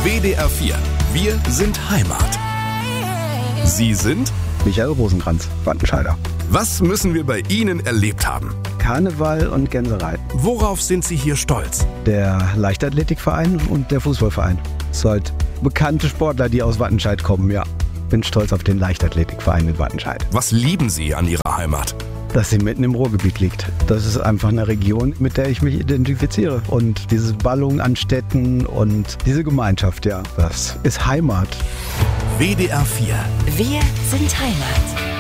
WDR 4. Wir sind Heimat. Sie sind Michael Rosenkranz, Wattenscheider. Was müssen wir bei Ihnen erlebt haben? Karneval und Gänserei. Worauf sind Sie hier stolz? Der Leichtathletikverein und der Fußballverein. Es sind halt bekannte Sportler, die aus Wattenscheid kommen, ja. Bin stolz auf den Leichtathletikverein in Wattenscheid. Was lieben Sie an Ihrer Heimat? Dass sie mitten im Ruhrgebiet liegt. Das ist einfach eine Region, mit der ich mich identifiziere. Und diese Ballung an Städten und diese Gemeinschaft, ja, das ist Heimat. WDR 4. Wir sind Heimat.